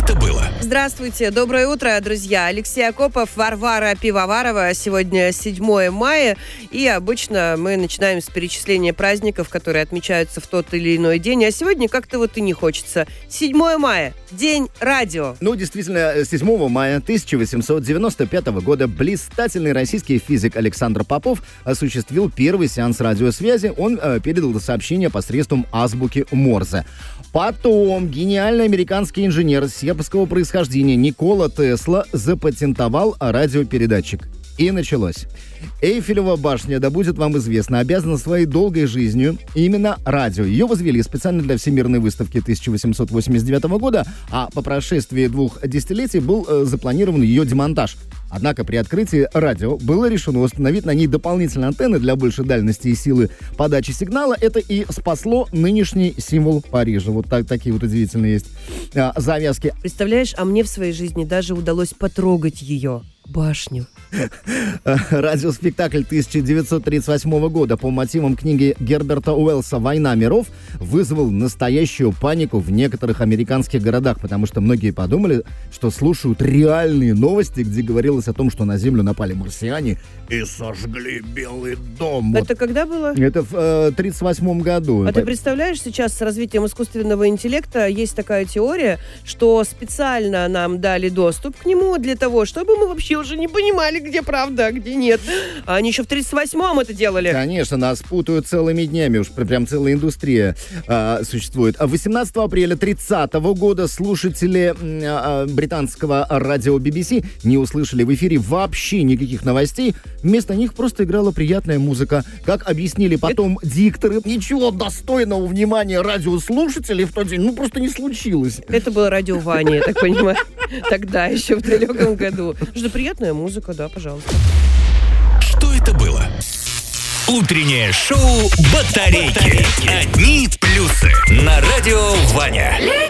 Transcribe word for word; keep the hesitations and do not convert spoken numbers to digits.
это было? Здравствуйте, доброе утро, друзья. Алексей Акопов, Варвара Пивоварова. Сегодня седьмое мая, и обычно мы начинаем с перечисления праздников, которые отмечаются в тот или иной день, а сегодня как-то вот и не хочется. седьмое мая, День радио. Ну, действительно, седьмого мая тысяча восемьсот девяносто пятого года блистательный российский физик Александр Попов осуществил первый сеанс радиосвязи. Он э, передал сообщение посредством азбуки Морзе. Потом гениальный американский инженер сербского происхождения Никола Тесла запатентовал радиопередатчик. И началось. Эйфелева башня, да будет вам известно, обязана своей долгой жизнью именно радио. Ее возвели специально для Всемирной выставки тысяча восемьсот восемьдесят девятого года, а по прошествии двух десятилетий был э, запланирован ее демонтаж. Однако при открытии радио было решено установить на ней дополнительные антенны для большей дальности и силы подачи сигнала. Это и спасло нынешний символ Парижа. Вот так, такие вот удивительные есть а, завязки. Представляешь, а мне в своей жизни даже удалось потрогать ее. Башню. Радиоспектакль тысяча девятьсот тридцать восьмого года по мотивам книги Герберта Уэллса «Война миров» вызвал настоящую панику в некоторых американских городах, потому что многие подумали, что слушают реальные новости, где говорилось о том, что на Землю напали марсиане и сожгли Белый дом. Это вот. Когда было? Это в э, тридцать восьмом году. А ты представляешь, сейчас с развитием искусственного интеллекта есть такая теория, что специально нам дали доступ к нему для того, чтобы мы вообще уже не понимали, где правда, а где нет. А они еще в тридцать восьмом это делали. Конечно, нас путают целыми днями, уж прям целая индустрия а, существует. восемнадцатого апреля тридцатого года слушатели а, британского радио би би си не услышали в эфире вообще никаких новостей. Вместо них просто играла приятная музыка. Как объяснили потом это... дикторы, ничего достойного внимания радиослушателей в тот день ну просто не случилось. Это было радио Ваня, я так понимаю. Тогда еще в далеком году. Что приятная музыка, да, пожалуйста. Что это было? Утреннее шоу «Батарейки». Одни плюсы на радио Ваня.